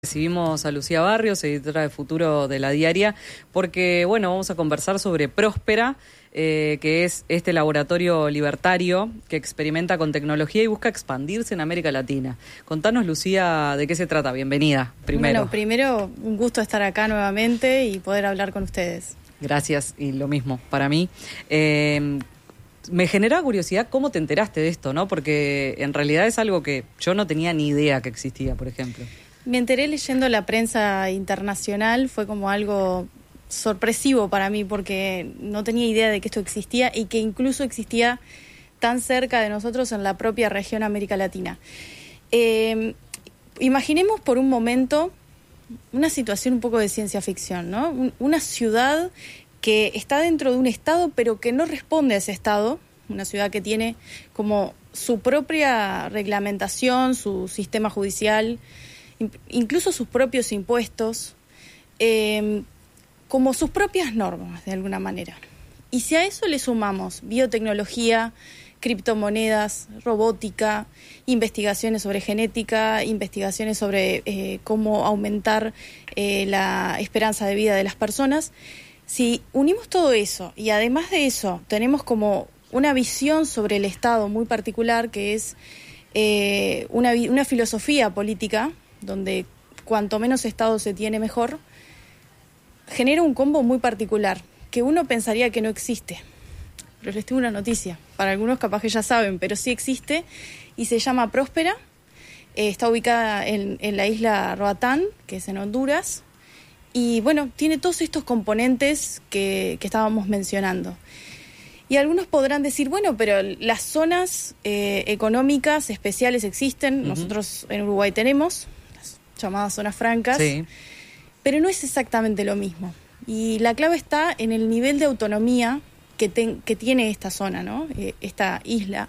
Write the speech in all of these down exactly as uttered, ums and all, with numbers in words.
Recibimos a Lucía Barrios, editora de Futuro de La Diaria, porque bueno, vamos a conversar sobre Próspera, eh, que es este laboratorio libertario que experimenta con tecnología y busca expandirse en América Latina. Contanos, Lucía, de qué se trata. Bienvenida, primero. Bueno, primero, un gusto estar acá nuevamente y poder hablar con ustedes. Gracias, y lo mismo para mí. Eh, me genera curiosidad cómo te enteraste de esto, ¿no? Porque en realidad es algo que yo no tenía ni idea que existía, por ejemplo. Me enteré leyendo la prensa internacional, fue como algo sorpresivo para mí porque no tenía idea de que esto existía y que incluso existía tan cerca de nosotros en la propia región América Latina. Eh, imaginemos por un momento una situación un poco de ciencia ficción, ¿no? Una ciudad que está dentro de un estado pero que no responde a ese estado, una ciudad que tiene como su propia reglamentación, su sistema judicial, incluso sus propios impuestos, eh, como sus propias normas, de alguna manera. Y si a eso le sumamos biotecnología, criptomonedas, robótica, investigaciones sobre genética, investigaciones sobre eh, cómo aumentar eh, la esperanza de vida de las personas, si unimos todo eso y además de eso tenemos como una visión sobre el Estado muy particular, que es eh, una, una filosofía política, donde cuanto menos Estado se tiene mejor, genera un combo muy particular, que uno pensaría que no existe. Pero les tengo una noticia, para algunos capaz que ya saben, pero sí existe, y se llama Próspera. Eh, está ubicada en, en la isla Roatán, que es en Honduras, y bueno, tiene todos estos componentes que, que estábamos mencionando. Y algunos podrán decir, bueno, pero las zonas eh, económicas especiales existen, uh-huh. Nosotros en Uruguay tenemos llamadas zonas francas, sí. Pero no es exactamente lo mismo. Y la clave está en el nivel de autonomía que, ten, que tiene esta zona, ¿no? Eh, esta isla,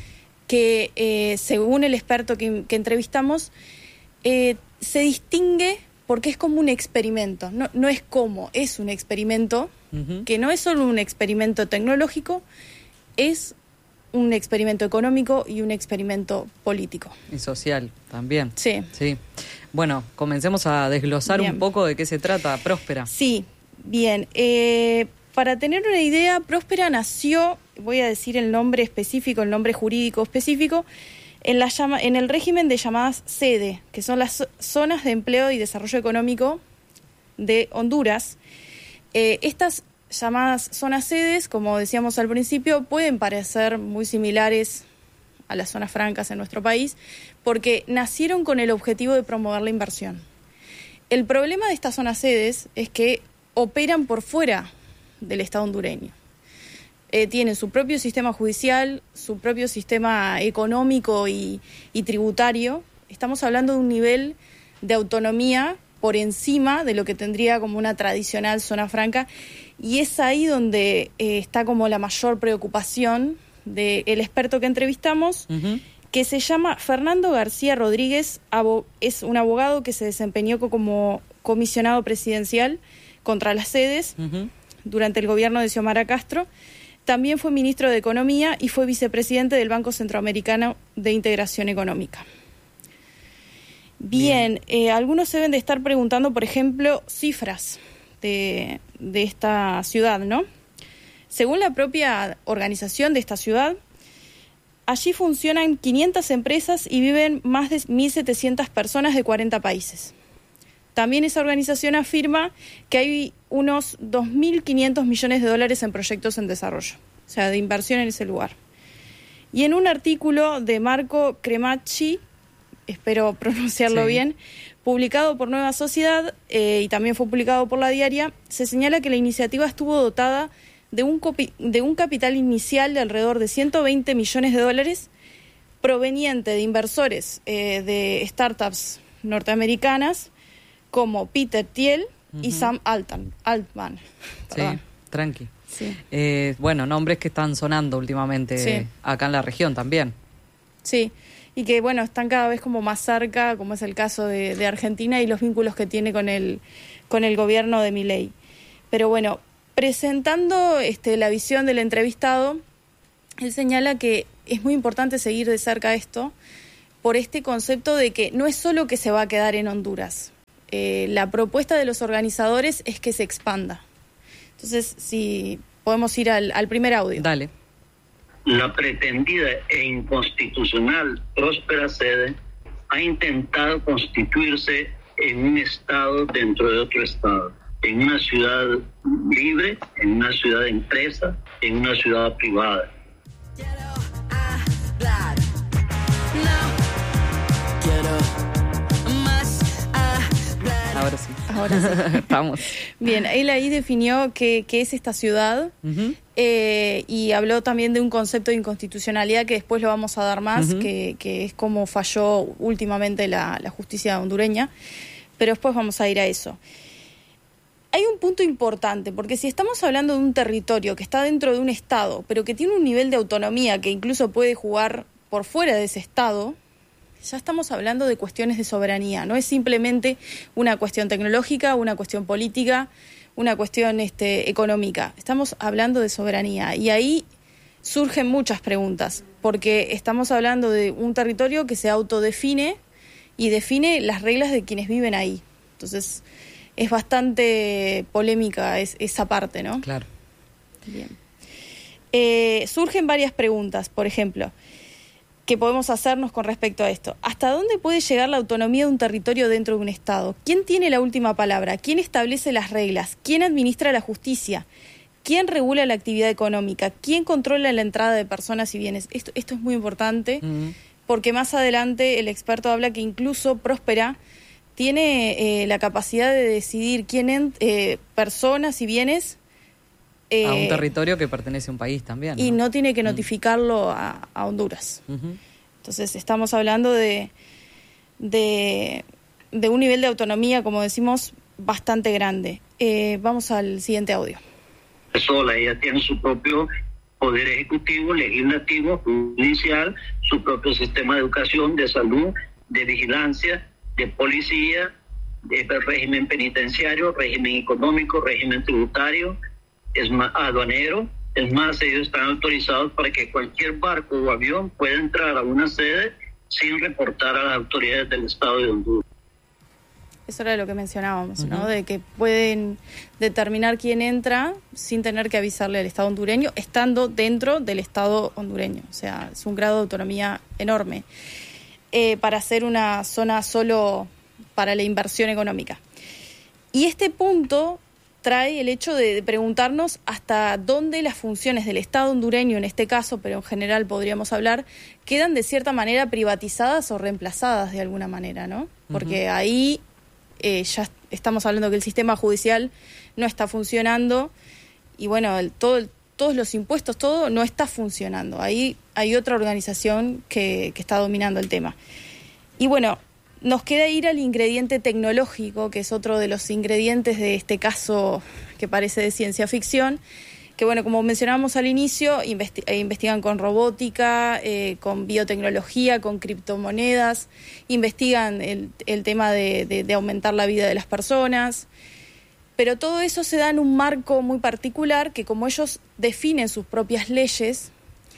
que eh, según el experto que, que entrevistamos, eh, se distingue porque es como un experimento. No, no es como, es un experimento, uh-huh. Que no es solo un experimento tecnológico, es un experimento económico y un experimento político. Y social también. Sí. Sí. Bueno, comencemos a desglosar bien. Un poco de qué se trata Próspera. Sí, bien. Eh, para tener una idea, Próspera nació, voy a decir el nombre específico, el nombre jurídico específico, en, la llama, en el régimen de llamadas SEDE, que son las Zonas de Empleo y Desarrollo Económico de Honduras. Eh, estas llamadas zonas sedes, como decíamos al principio, pueden parecer muy similares a las zonas francas en nuestro país, porque nacieron con el objetivo de promover la inversión. El problema de estas zonas sedes es que operan por fuera del Estado hondureño. Eh, tienen su propio sistema judicial, su propio sistema económico y, y tributario. Estamos hablando de un nivel de autonomía por encima de lo que tendría como una tradicional zona franca, y es ahí donde eh, está como la mayor preocupación del experto que entrevistamos, uh-huh. que se llama Fernando García Rodríguez, abo- es un abogado que se desempeñó como comisionado presidencial contra las sedes uh-huh. durante el gobierno de Xiomara Castro. También fue ministro de Economía y fue vicepresidente del Banco Centroamericano de Integración Económica. Bien, Bien. Eh, algunos se deben de estar preguntando, por ejemplo, cifras de, de esta ciudad, ¿no? Según la propia organización de esta ciudad, allí funcionan quinientas empresas y viven más de mil setecientas personas de cuarenta países. También esa organización afirma que hay unos dos mil quinientos millones de dólares en proyectos en desarrollo, o sea, de inversión en ese lugar. Y en un artículo de Marco Cremacci, espero pronunciarlo sí. bien, publicado por Nueva Sociedad eh, y también fue publicado por La Diaria, se señala que la iniciativa estuvo dotada de un, copi- de un capital inicial de alrededor de ciento veinte millones de dólares proveniente de inversores eh, de startups norteamericanas como Peter Thiel uh-huh. y Sam Altman. Altman sí, tranqui. Sí. Eh, bueno, nombres que están sonando últimamente sí. acá en la región también. Sí, y que bueno, están cada vez como más cerca, como es el caso de, de Argentina y los vínculos que tiene con el, con el gobierno de Milei. Pero bueno, presentando este, la visión del entrevistado, él señala que es muy importante seguir de cerca esto por este concepto de que no es solo que se va a quedar en Honduras. Eh, la propuesta de los organizadores es que se expanda. Entonces, si podemos ir al, al primer audio. Dale. La pretendida e inconstitucional próspera sede ha intentado constituirse en un estado dentro de otro estado, en una ciudad libre, en una ciudad de empresa, en una ciudad privada. Quiero hablar, no quiero más hablar. Ahora sí. Ahora sí. Estamos. Bien, él ahí definió qué, qué es esta ciudad. Uh-huh. eh, y habló también de un concepto de inconstitucionalidad que después lo vamos a dar más, uh-huh. que, que es como falló últimamente la, la justicia hondureña, pero después vamos a ir a eso. Hay un punto importante, porque si estamos hablando de un territorio que está dentro de un estado, pero que tiene un nivel de autonomía que incluso puede jugar por fuera de ese estado, ya estamos hablando de cuestiones de soberanía. No es simplemente una cuestión tecnológica, una cuestión política, una cuestión este, económica. Estamos hablando de soberanía. Y ahí surgen muchas preguntas, porque estamos hablando de un territorio que se autodefine y define las reglas de quienes viven ahí. Entonces, es bastante polémica es, esa parte, ¿no? Claro. Bien. Eh, surgen varias preguntas, por ejemplo, que podemos hacernos con respecto a esto. ¿Hasta dónde puede llegar la autonomía de un territorio dentro de un Estado? ¿Quién tiene la última palabra? ¿Quién establece las reglas? ¿Quién administra la justicia? ¿Quién regula la actividad económica? ¿Quién controla la entrada de personas y bienes? Esto, esto es muy importante, uh-huh. porque más adelante el experto habla que incluso Próspera tiene eh, la capacidad de decidir quién en, eh, personas y bienes Eh, a un territorio que pertenece a un país también, ¿no? Y no tiene que notificarlo a, a Honduras. Uh-huh. Entonces estamos hablando de, de, de un nivel de autonomía, como decimos, bastante grande. Eh, vamos al siguiente audio. Sola, ella tiene su propio poder ejecutivo, legislativo, judicial, su propio sistema de educación, de salud, de vigilancia, de policía, de régimen penitenciario, régimen económico, régimen tributario, es más aduanero. Es más, ellos están autorizados para que cualquier barco o avión pueda entrar a una sede sin reportar a las autoridades del Estado de Honduras. Eso era lo que mencionábamos, uh-huh. ¿no? De que pueden determinar quién entra sin tener que avisarle al Estado hondureño, estando dentro del Estado hondureño. O sea, es un grado de autonomía enorme eh, para hacer una zona solo para la inversión económica. Y este punto trae el hecho de preguntarnos hasta dónde las funciones del Estado hondureño, en este caso, pero en general podríamos hablar, quedan de cierta manera privatizadas o reemplazadas de alguna manera, ¿no? Porque uh-huh. ahí eh, ya estamos hablando que el sistema judicial no está funcionando y bueno, el, todo, el, todos los impuestos, todo no está funcionando. Ahí hay otra organización que, que está dominando el tema. Y bueno, nos queda ir al ingrediente tecnológico, que es otro de los ingredientes de este caso que parece de ciencia ficción, que bueno, como mencionábamos al inicio, investi- investigan con robótica, eh, con biotecnología, con criptomonedas, investigan el, el tema de, de, de aumentar la vida de las personas, pero todo eso se da en un marco muy particular que como ellos definen sus propias leyes,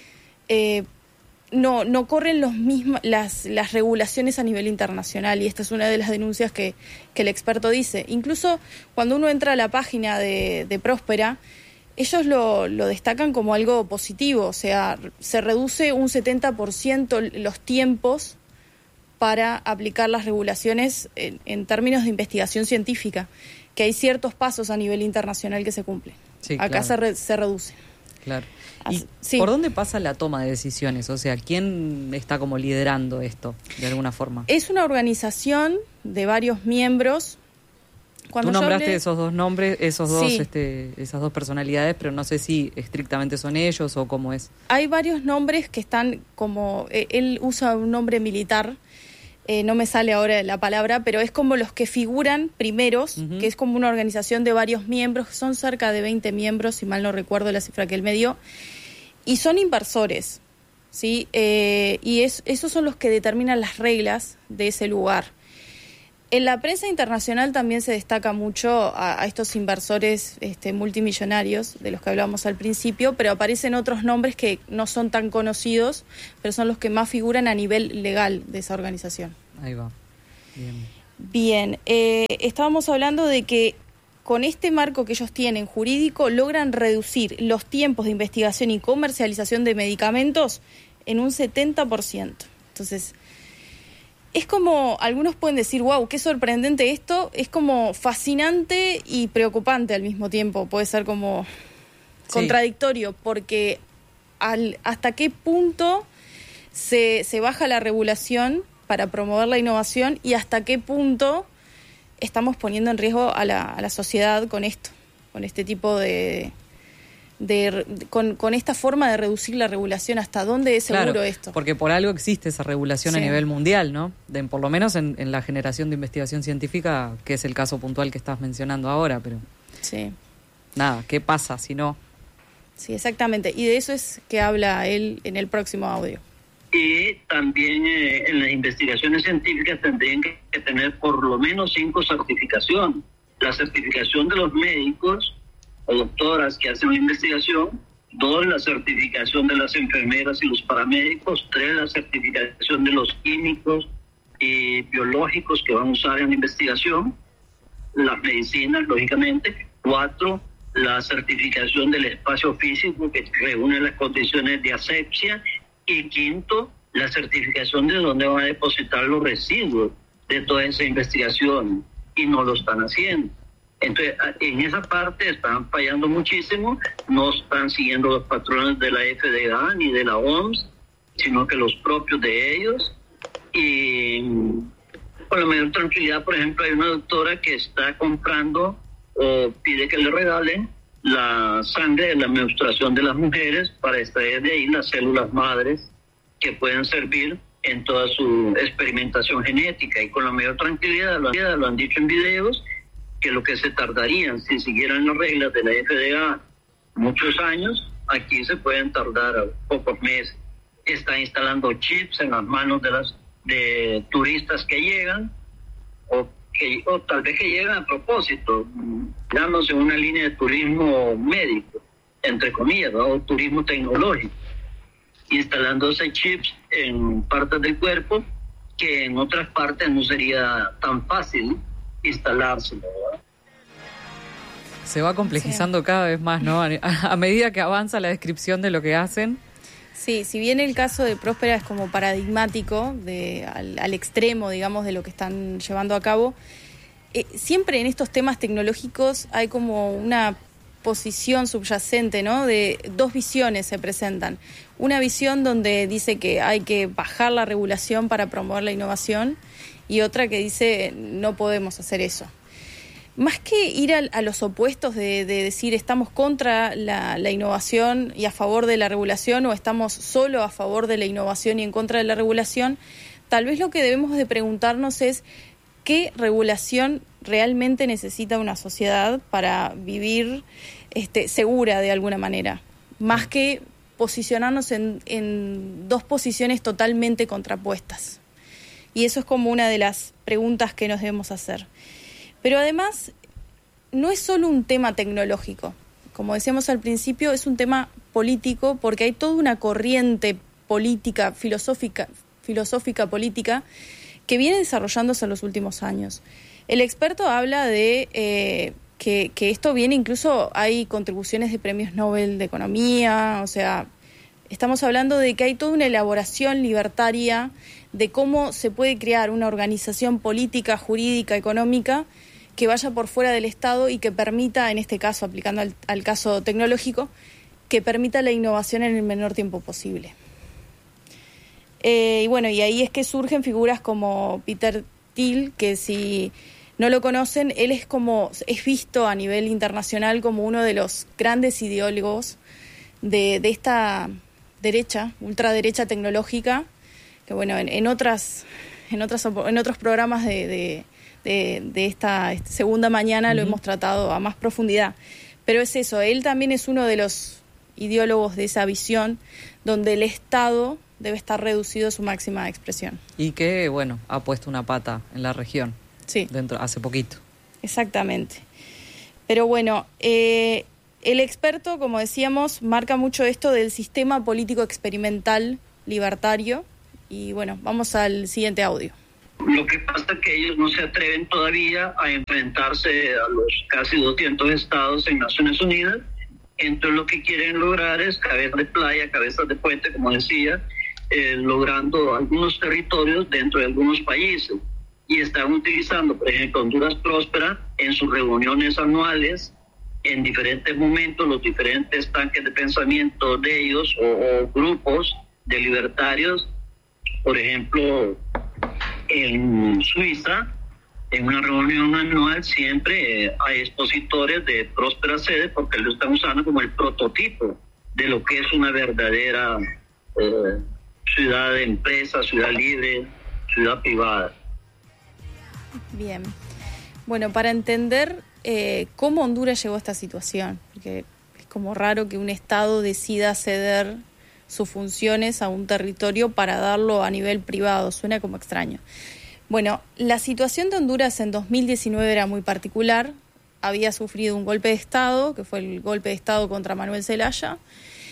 eh, No, no corren los mismos, las, las regulaciones a nivel internacional, y esta es una de las denuncias que, que el experto dice. Incluso cuando uno entra a la página de, de Próspera, ellos lo, lo destacan como algo positivo, o sea, se reduce un setenta por ciento los tiempos para aplicar las regulaciones en, en términos de investigación científica, que hay ciertos pasos a nivel internacional que se cumplen. Sí, Acá claro. se, re, se reduce. Claro. ¿Y sí. por dónde pasa la toma de decisiones? O sea, ¿quién está como liderando esto de alguna forma? Es una organización de varios miembros. Cuando Tú nombraste hablé... esos dos nombres, esos dos, sí. este, esas dos personalidades, pero no sé si estrictamente son ellos o cómo es. Hay varios nombres que están como... Eh, él usa un nombre militar, eh, no me sale ahora la palabra, pero es como los que figuran primeros, uh-huh. que es como una organización de varios miembros, son cerca de veinte miembros, si mal no recuerdo la cifra que él me dio, y son inversores, ¿sí? Eh, y es, esos son los que determinan las reglas de ese lugar. En la prensa internacional también se destaca mucho a, a estos inversores este, multimillonarios, de los que hablábamos al principio, pero aparecen otros nombres que no son tan conocidos, pero son los que más figuran a nivel legal de esa organización. Ahí va. Bien. Bien, eh, estábamos hablando de que con este marco que ellos tienen jurídico logran reducir los tiempos de investigación y comercialización de medicamentos en un setenta por ciento. Entonces, es como, algunos pueden decir, wow, qué sorprendente esto, es como fascinante y preocupante al mismo tiempo, puede ser como sí. contradictorio, porque al, hasta qué punto se, se baja la regulación para promover la innovación y hasta qué punto estamos poniendo en riesgo a la, a la sociedad con esto, con este tipo de... De, con, con esta forma de reducir la regulación, ¿hasta dónde es seguro claro, esto? Porque por algo existe esa regulación sí. a nivel mundial, ¿no? De, por lo menos en, en la generación de investigación científica, que es el caso puntual que estás mencionando ahora, pero sí. nada, ¿qué pasa si no? Sí, exactamente, y de eso es que habla él en el próximo audio. Y también eh, en las investigaciones científicas tendrían que, que tener por lo menos cinco certificaciones. La certificación de los médicos o doctoras que hacen la investigación, dos, la certificación de las enfermeras y los paramédicos, tres, la certificación de los químicos y biológicos que van a usar en la investigación, las medicinas, lógicamente, cuatro, la certificación del espacio físico que reúne las condiciones de asepsia, y quinto, la certificación de dónde van a depositar los residuos de toda esa investigación, y no lo están haciendo. Entonces, en esa parte están fallando muchísimo, no están siguiendo los patrones de la F D A ni de la O M S, sino que los propios de ellos. Y con la mayor tranquilidad, por ejemplo, hay una doctora que está comprando o pide que le regalen la sangre de la menstruación de las mujeres para extraer de ahí las células madres que pueden servir en toda su experimentación genética. Y con la mayor tranquilidad, lo, lo han dicho en videos, que lo que se tardarían si siguieran las reglas de la F D A muchos años, aquí se pueden tardar pocos meses. Están instalando chips en las manos de las de turistas que llegan o, que, o tal vez que llegan a propósito, dándose una línea de turismo médico, entre comillas, ¿no? O turismo tecnológico, instalándose chips en partes del cuerpo que en otras partes no sería tan fácil instalarse, ¿verdad? Se va complejizando sí. cada vez más, ¿no? A, a medida que avanza la descripción de lo que hacen. Sí, si bien el caso de Próspera es como paradigmático, de, al, al extremo, digamos, de lo que están llevando a cabo, eh, siempre en estos temas tecnológicos hay como una posición subyacente, ¿no? De dos visiones se presentan. Una visión donde dice que hay que bajar la regulación para promover la innovación, y otra que dice no podemos hacer eso. Más que ir a, a los opuestos de, de decir estamos contra la, la innovación y a favor de la regulación, o estamos solo a favor de la innovación y en contra de la regulación, tal vez lo que debemos de preguntarnos es qué regulación realmente necesita una sociedad para vivir este, segura de alguna manera, más que posicionarnos en, en dos posiciones totalmente contrapuestas. Y eso es como una de las preguntas que nos debemos hacer. Pero además, no es solo un tema tecnológico. Como decíamos al principio, es un tema político, porque hay toda una corriente política, filosófica, filosófica política, que viene desarrollándose en los últimos años. El experto habla de eh, que, que esto viene, incluso hay contribuciones de premios Nobel de Economía, o sea, estamos hablando de que hay toda una elaboración libertaria de cómo se puede crear una organización política, jurídica, económica que vaya por fuera del Estado y que permita, en este caso, aplicando al, al caso tecnológico, que permita la innovación en el menor tiempo posible. Eh, y bueno, y ahí es que surgen figuras como Peter Thiel, que si no lo conocen, él es como es visto a nivel internacional como uno de los grandes ideólogos de, de esta derecha, ultraderecha tecnológica, que bueno, en, en otras en otras en otros programas de, de, de, de esta segunda mañana uh-huh. lo hemos tratado a más profundidad. Pero es eso, él también es uno de los ideólogos de esa visión donde el Estado debe estar reducido a su máxima expresión. Y que, bueno, ha puesto una pata en la región. Sí. Dentro, hace poquito. Exactamente. Pero bueno, eh, el experto, como decíamos, marca mucho esto del sistema político experimental libertario. Y bueno, vamos al siguiente audio. Lo que pasa es que ellos no se atreven todavía a enfrentarse a los casi doscientos estados en Naciones Unidas. Entonces lo que quieren lograr es cabezas de playa, cabezas de puente, como decía, eh, logrando algunos territorios dentro de algunos países. Y están utilizando, por ejemplo, Honduras Próspera en sus reuniones anuales, en diferentes momentos, los diferentes tanques de pensamiento de ellos o, o grupos de libertarios. Por ejemplo, en Suiza, en una reunión anual siempre eh, hay expositores de Próspera Sede porque lo están usando como el prototipo de lo que es una verdadera eh, ciudad de empresa, ciudad libre, ciudad privada. Bien. Bueno, para entender eh, cómo Honduras llegó a esta situación, porque es como raro que un Estado decida ceder sus funciones a un territorio para darlo a nivel privado, suena como extraño. Bueno, la situación de Honduras en dos mil diecinueve era muy particular, había sufrido un golpe de Estado, que fue el golpe de Estado contra Manuel Zelaya,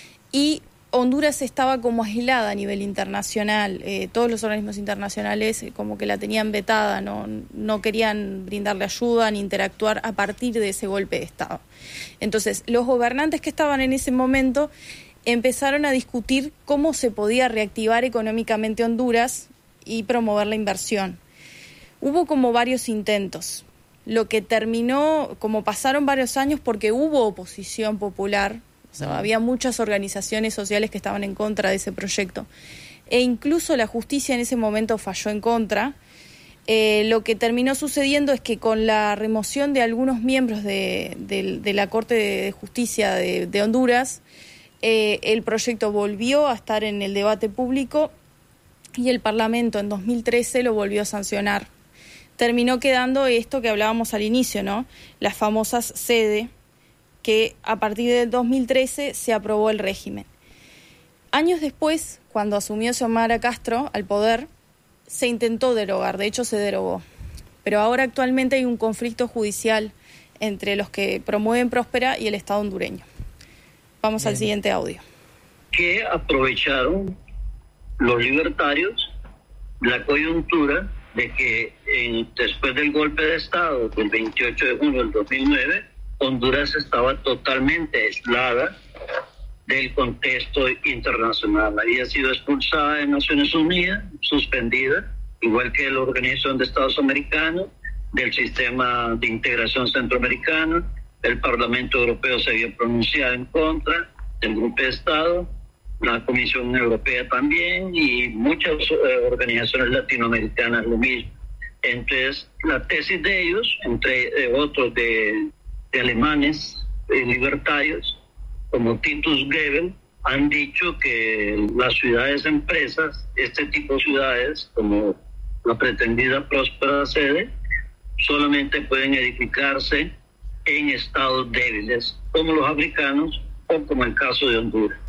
y Honduras estaba como aislada a nivel internacional, eh, todos los organismos internacionales eh, como que la tenían vetada, no, no querían brindarle ayuda ni interactuar a partir de ese golpe de Estado. Entonces, los gobernantes que estaban en ese momento empezaron a discutir cómo se podía reactivar económicamente Honduras y promover la inversión. Hubo como varios intentos, lo que terminó, como pasaron varios años porque hubo oposición popular, o sea, había muchas organizaciones sociales que estaban en contra de ese proyecto, e incluso la justicia en ese momento falló en contra. Eh, lo que terminó sucediendo es que con la remoción de algunos miembros de, de, de la Corte de Justicia de, de Honduras, eh, el proyecto volvió a estar en el debate público y el Parlamento en dos mil trece lo volvió a sancionar. Terminó quedando esto que hablábamos al inicio, ¿no? Las famosas sede, que a partir del dos mil trece se aprobó el régimen. Años después, cuando asumió Xiomara Castro al poder, se intentó derogar, de hecho se derogó. Pero ahora actualmente hay un conflicto judicial entre los que promueven Próspera y el Estado hondureño. Vamos Bien. al siguiente audio. Que aprovecharon los libertarios la coyuntura de que en, después del golpe de Estado del veintiocho de junio del dos mil nueve, Honduras estaba totalmente aislada del contexto internacional. Había sido expulsada de Naciones Unidas, suspendida, igual que la Organización de Estados Americanos, del sistema de integración centroamericano. El Parlamento Europeo se había pronunciado en contra del golpe de Estado, la Comisión Europea también y muchas eh, organizaciones latinoamericanas lo mismo. Entonces, la tesis de ellos, entre eh, otros de, de alemanes eh, libertarios, como Titus Gebel, han dicho que las ciudades empresas, este tipo de ciudades, como la pretendida Próspera Sede, solamente pueden edificarse en estados débiles, como los africanos o como el caso de Honduras.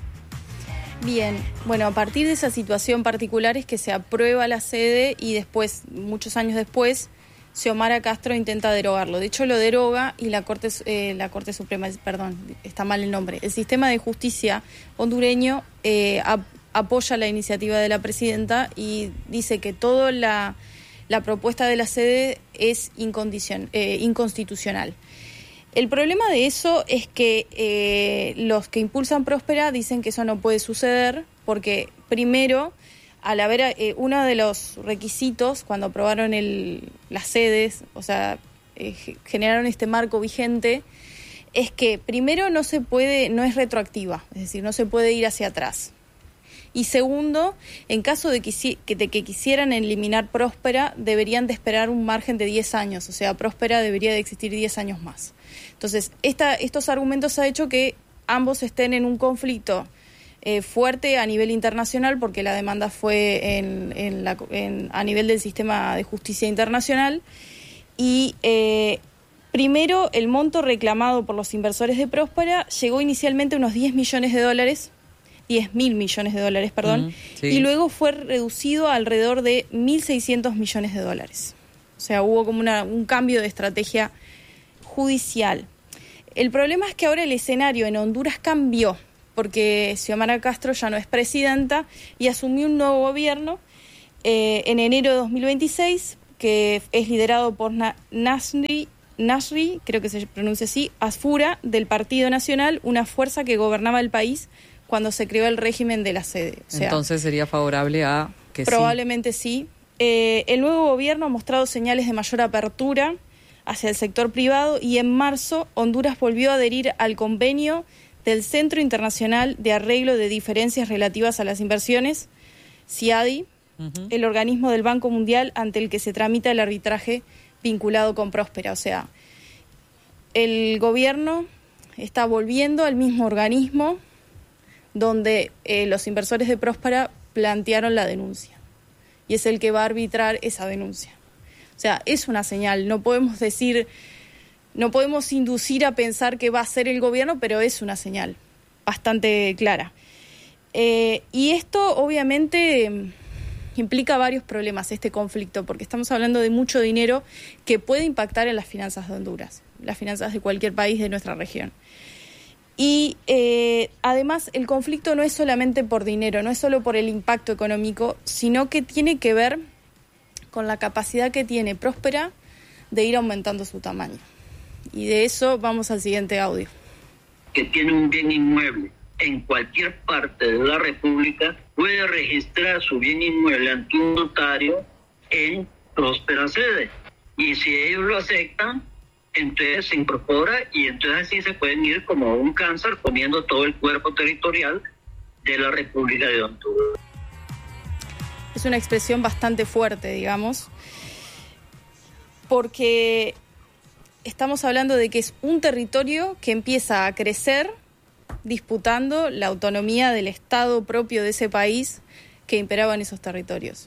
Bien, bueno, a partir de esa situación particular es que se aprueba la sede y después, muchos años después, Xiomara Castro intenta derogarlo. De hecho, lo deroga y la Corte, eh, la Corte Suprema, perdón, está mal el nombre, el sistema de justicia hondureño eh, ap- apoya la iniciativa de la presidenta y dice que toda la, la propuesta de la sede es incondicion- eh, inconstitucional. El problema de eso es que eh, los que impulsan Próspera dicen que eso no puede suceder porque, primero, al haber eh, uno de los requisitos cuando aprobaron el, las sedes, o sea, eh, generaron este marco vigente, es que primero no se puede, no es retroactiva, es decir, no se puede ir hacia atrás. Y segundo, en caso de que, de que quisieran eliminar Próspera, deberían de esperar un margen de diez años, o sea, Próspera debería de existir diez años más. Entonces, esta, estos argumentos han hecho que ambos estén en un conflicto eh, fuerte a nivel internacional, porque la demanda fue en, en la, en, a nivel del sistema de justicia internacional. Y eh, primero, el monto reclamado por los inversores de Próspera llegó inicialmente a unos diez millones de dólares, diez mil millones de dólares, perdón, mm, sí. Y luego fue reducido a alrededor de mil seiscientos millones de dólares. O sea, hubo como una, un cambio de estrategia judicial. El problema es que ahora el escenario en Honduras cambió, porque Xiomara Castro ya no es presidenta y asumió un nuevo gobierno eh, en enero de dos mil veintiséis, que es liderado por Na- Nasri, Nasri, creo que se pronuncia así, Asfura, del Partido Nacional, una fuerza que gobernaba el país cuando se creó el régimen de la sede. O sea, entonces sería favorable a que probablemente sí. sí. Eh, el nuevo gobierno ha mostrado señales de mayor apertura hacia el sector privado y en marzo Honduras volvió a adherir al convenio del Centro Internacional de Arreglo de Diferencias Relativas a las Inversiones, CIADI, uh-huh. el organismo del Banco Mundial ante el que se tramita el arbitraje vinculado con Próspera. O sea, el gobierno está volviendo al mismo organismo donde eh, los inversores de Próspera plantearon la denuncia. Y es el que va a arbitrar esa denuncia. O sea, es una señal. No podemos decir, no podemos inducir a pensar que va a ser el gobierno, pero es una señal bastante clara. Eh, y esto obviamente implica varios problemas, este conflicto, porque estamos hablando de mucho dinero que puede impactar en las finanzas de Honduras, las finanzas de cualquier país de nuestra región. Y eh, además el conflicto no es solamente por dinero, no es solo por el impacto económico, sino que tiene que ver con la capacidad que tiene Próspera de ir aumentando su tamaño. Y de eso vamos al siguiente audio. Que tiene un bien inmueble en cualquier parte de la República puede registrar su bien inmueble ante un notario en Próspera Sede. Y si ellos lo aceptan, entonces se incorpora y entonces así se pueden ir como un cáncer comiendo todo el cuerpo territorial de la República de Honduras. Es una expresión bastante fuerte, digamos, porque estamos hablando de que es un territorio que empieza a crecer disputando la autonomía del Estado propio de ese país que imperaba en esos territorios.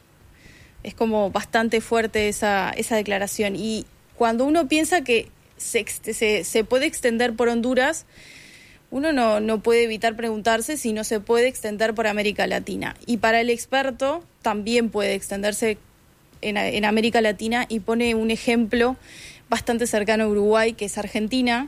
Es como bastante fuerte esa, esa declaración. Y cuando uno piensa que se, se, se puede extender por Honduras, uno no, no puede evitar preguntarse si no se puede extender por América Latina. Y para el experto también puede extenderse en, en América Latina y pone un ejemplo bastante cercano a Uruguay, que es Argentina,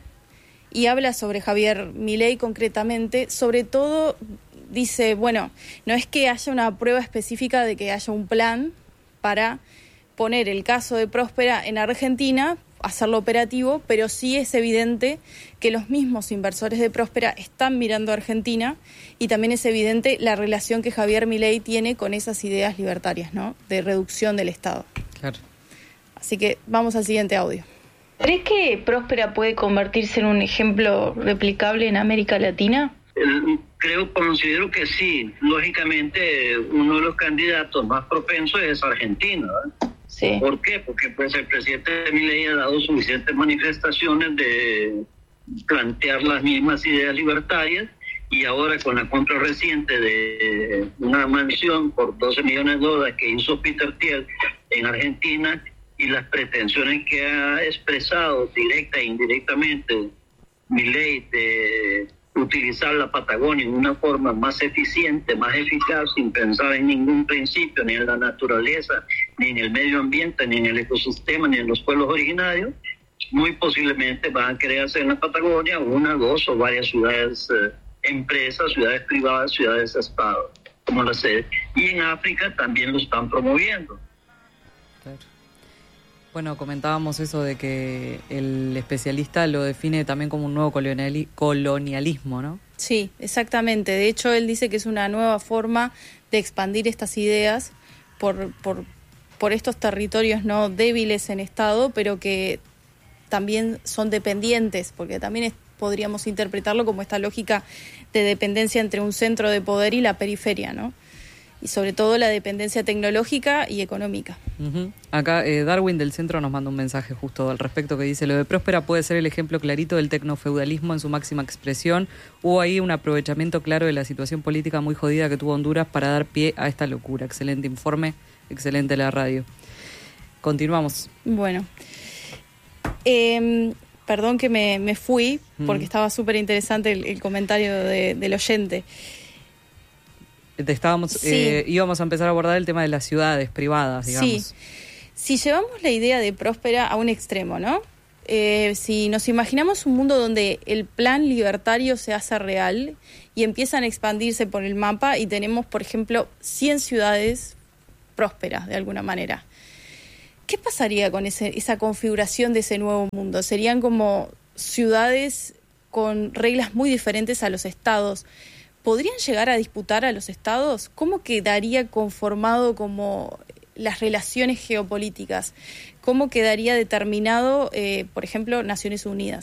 y habla sobre Javier Milei concretamente. Sobre todo dice, bueno, no es que haya una prueba específica de que haya un plan para poner el caso de Próspera en Argentina, hacerlo operativo, pero sí es evidente que los mismos inversores de Próspera están mirando a Argentina y también es evidente la relación que Javier Milei tiene con esas ideas libertarias, ¿no?, de reducción del Estado. Claro. Así que vamos al siguiente audio. ¿Crees que Próspera puede convertirse en un ejemplo replicable en América Latina? Creo, considero que sí. Lógicamente, uno de los candidatos más propensos es Argentina, ¿eh? Sí. ¿Por qué? Porque pues el presidente Milei ha dado suficientes manifestaciones de plantear las mismas ideas libertarias y ahora con la compra reciente de una mansión por doce millones de dólares que hizo Peter Thiel en Argentina y las pretensiones que ha expresado directa e indirectamente Milei de utilizar la Patagonia en una forma más eficiente, más eficaz, sin pensar en ningún principio, ni en la naturaleza, ni en el medio ambiente, ni en el ecosistema, ni en los pueblos originarios, muy posiblemente van a querer hacer en la Patagonia una, dos o varias ciudades, eh, empresas, ciudades privadas, ciudades estado, como la sede. Y en África también lo están promoviendo. Claro. Bueno, comentábamos eso de que el especialista lo define también como un nuevo coloniali- colonialismo, ¿no? Sí, exactamente. De hecho, él dice que es una nueva forma de expandir estas ideas por, por, por estos territorios no débiles en Estado, pero que también son dependientes, porque también es, podríamos interpretarlo como esta lógica de dependencia entre un centro de poder y la periferia, ¿no? Y sobre todo la dependencia tecnológica y económica. Uh-huh. Acá eh, Darwin del Centro nos manda un mensaje justo al respecto que dice: lo de Próspera puede ser el ejemplo clarito del tecnofeudalismo en su máxima expresión. Hubo ahí un aprovechamiento claro de la situación política muy jodida que tuvo Honduras para dar pie a esta locura. Excelente informe, excelente la radio. Continuamos. Bueno, eh, perdón que me, me fui porque uh-huh. estaba súper interesante el, el comentario de, del oyente. Estábamos, sí. eh, íbamos a empezar a abordar el tema de las ciudades privadas, digamos. Sí. Si llevamos la idea de Próspera a un extremo, ¿no? Eh, si nos imaginamos un mundo donde el plan libertario se hace real y empiezan a expandirse por el mapa y tenemos, por ejemplo, cien ciudades próspera, de alguna manera. ¿Qué pasaría con ese, esa configuración de ese nuevo mundo? ¿Serían como ciudades con reglas muy diferentes a los estados? ¿Podrían llegar a disputar a los estados? ¿Cómo quedaría conformado como las relaciones geopolíticas? ¿Cómo quedaría determinado, eh, por ejemplo, Naciones Unidas?